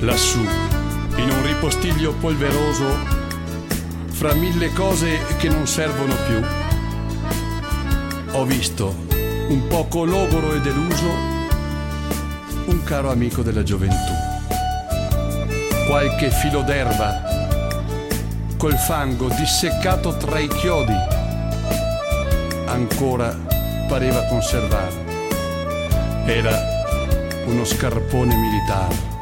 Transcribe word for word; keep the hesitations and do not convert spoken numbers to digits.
lassù, in un ripostiglio polveroso, fra mille cose che non servono più, ho visto, un poco logoro e deluso, un caro amico della gioventù. Qualche filo d'erba, col fango disseccato tra i chiodi, ancora pareva conservato. Era uno scarpone militare.